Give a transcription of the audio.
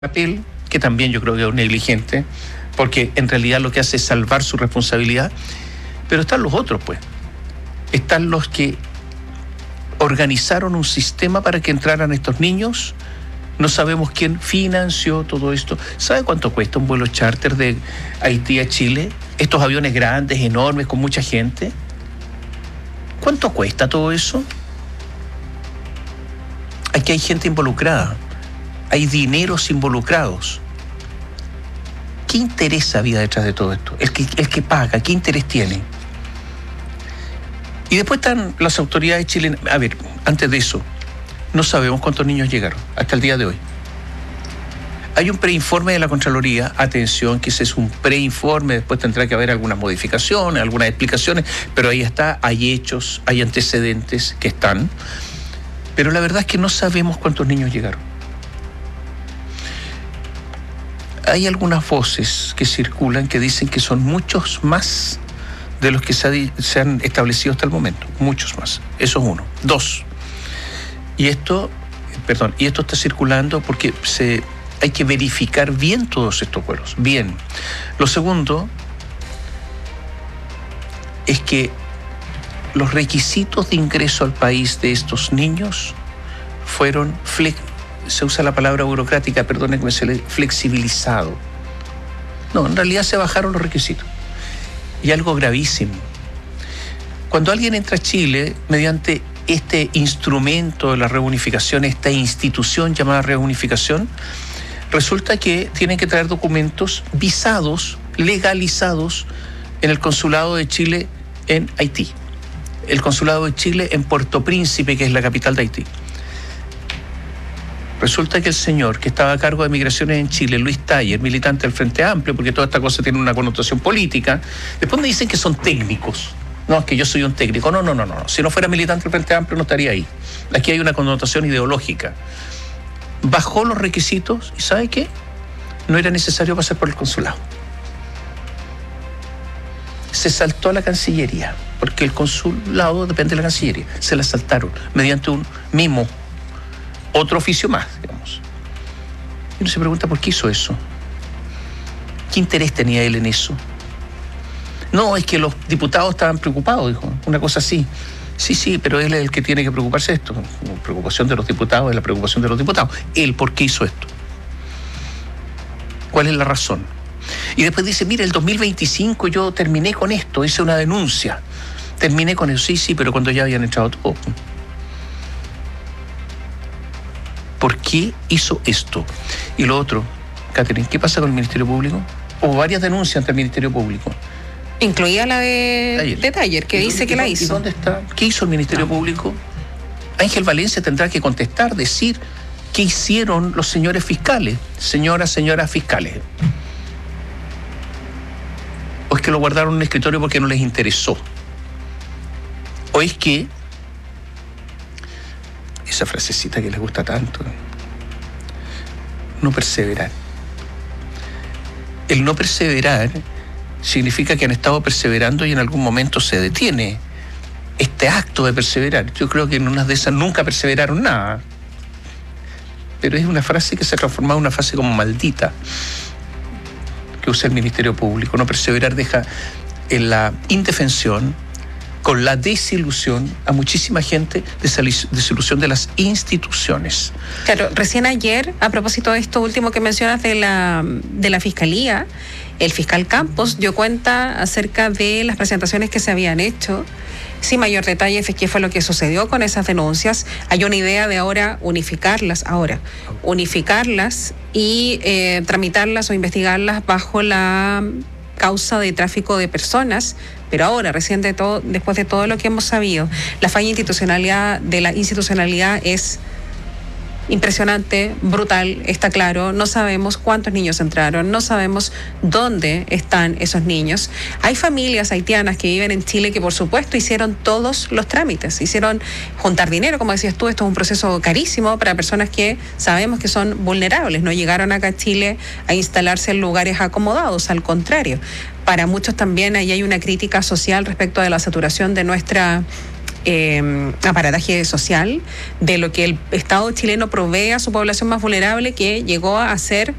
papel, que también yo creo que es un negligente, porque en realidad lo que hace es salvar su responsabilidad, pero están los otros, pues. Están los que organizaron un sistema para que entraran estos niños. No sabemos quién financió todo esto. ¿Sabe cuánto cuesta un vuelo charter de Haití a Chile? Estos aviones grandes, enormes, con mucha gente. ¿Cuánto cuesta todo eso? Aquí hay gente involucrada. Hay dineros involucrados. ¿Qué interés había detrás de todo esto? El que paga, ¿qué interés tiene? Y después están las autoridades chilenas. A ver, antes de eso, no sabemos cuántos niños llegaron hasta el día de hoy. Hay un preinforme de la Contraloría, atención, que ese es un preinforme, después tendrá que haber algunas modificaciones, algunas explicaciones, pero ahí está, hay hechos, hay antecedentes que están, pero la verdad es que no sabemos cuántos niños llegaron. Hay algunas voces que circulan que dicen que son muchos más de los que se han establecido hasta el momento, muchos más. Eso es uno. Dos, y esto está circulando porque hay que verificar bien todos estos vuelos, bien. Lo segundo es que los requisitos de ingreso al país de estos niños fueron se usa la palabra burocrática, perdónenme, flexibilizado. No, en realidad se bajaron los requisitos. Y algo gravísimo. Cuando alguien entra a Chile mediante este instrumento de la reunificación, esta institución llamada reunificación, resulta que tienen que traer documentos visados, legalizados en el Consulado de Chile en Haití. El Consulado de Chile en Puerto Príncipe, que es la capital de Haití. Resulta que el señor que estaba a cargo de migraciones en Chile, Luis Taller, militante del Frente Amplio, porque toda esta cosa tiene una connotación política, después me dicen que son técnicos. No, es que yo soy un técnico. No. Si no fuera militante del Frente Amplio no estaría ahí. Aquí hay una connotación ideológica. Bajó los requisitos y ¿sabe qué? No era necesario pasar por el consulado. Se saltó a la Cancillería, porque el consulado depende de la Cancillería. Se la saltaron mediante un mimo. Otro oficio más, digamos. Y uno se pregunta por qué hizo eso. ¿Qué interés tenía él en eso? No, es que los diputados estaban preocupados, dijo. Una cosa así. Sí, pero él es el que tiene que preocuparse de esto. La preocupación de los diputados es la preocupación de los diputados. Él, ¿por qué hizo esto? ¿Cuál es la razón? Y después dice, mira, el 2025 yo terminé con esto, hice una denuncia. Terminé con eso, sí, pero cuando ya habían entrado todos. ¿Por qué hizo esto? Y lo otro, Catherine, ¿qué pasa con el Ministerio Público? Hubo varias denuncias ante el Ministerio Público. Incluía la de Taller, que dice que la hizo. ¿Y dónde está? ¿Qué hizo el Ministerio Público? Ángel Valencia tendrá que contestar, decir qué hicieron los señores fiscales, señoras fiscales. ¿O es que lo guardaron en un escritorio porque no les interesó? ¿O es que esa frasecita que les gusta tanto, no perseverar? El no perseverar significa que han estado perseverando y en algún momento se detiene este acto de perseverar. Yo creo que en unas de esas nunca perseveraron nada. Pero es una frase que se ha transformado en una frase como maldita que usa el Ministerio Público. No perseverar deja en la indefensión, con la desilusión a muchísima gente, desilusión de las instituciones. Claro, recién ayer, a propósito de esto último que mencionas de la Fiscalía, el fiscal Campos dio cuenta acerca de las presentaciones que se habían hecho, sin mayor detalle qué fue lo que sucedió con esas denuncias. Hay una idea de ahora unificarlas y tramitarlas o investigarlas bajo la causa de tráfico de personas, pero ahora, después de todo lo que hemos sabido, la falla de la institucionalidad es impresionante, brutal, está claro. No sabemos cuántos niños entraron, no sabemos dónde están esos niños. Hay familias haitianas que viven en Chile que por supuesto hicieron todos los trámites, hicieron juntar dinero, como decías tú, esto es un proceso carísimo para personas que sabemos que son vulnerables, no llegaron acá a Chile a instalarse en lugares acomodados, al contrario. Para muchos también ahí hay una crítica social respecto de la saturación de nuestra aparataje social, de lo que el Estado chileno provee a su población más vulnerable, que llegó a ser